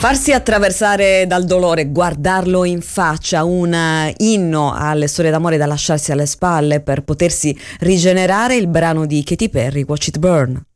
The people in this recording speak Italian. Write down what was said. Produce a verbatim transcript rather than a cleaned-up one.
Farsi attraversare dal dolore, guardarlo in faccia, un inno alle storie d'amore da lasciarsi alle spalle per potersi rigenerare, il brano di Katy Perry, Watch It Burn.